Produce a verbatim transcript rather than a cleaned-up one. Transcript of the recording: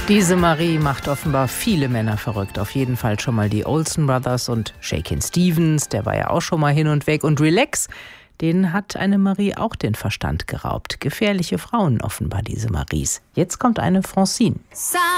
Diese Marie macht offenbar viele Männer verrückt. Auf jeden Fall schon mal die Olsen Brothers und Shakin' Stevens, der war ja auch schon mal hin und weg. Und Relax, denen hat eine Marie auch den Verstand geraubt. Gefährliche Frauen offenbar, diese Maries. Jetzt kommt eine Francine.